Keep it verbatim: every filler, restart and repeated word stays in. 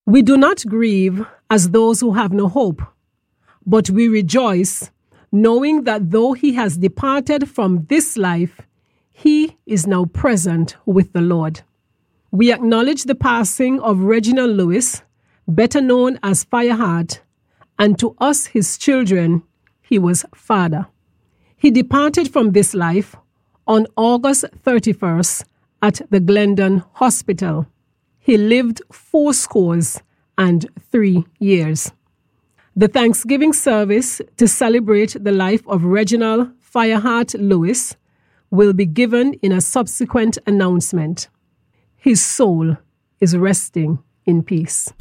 We do not grieve as those who have no hope, but we rejoice, knowing that though he has departed from this life, he is now present with the Lord. We acknowledge the passing of Reginald Lewis, better known as Fireheart, and to us, his children, he was father. He departed from this life on August thirty-first at the Glendon Hospital. He lived four scores and three years. The Thanksgiving service to celebrate the life of Reginald Fireheart Lewis will be given in a subsequent announcement. His soul is resting in peace.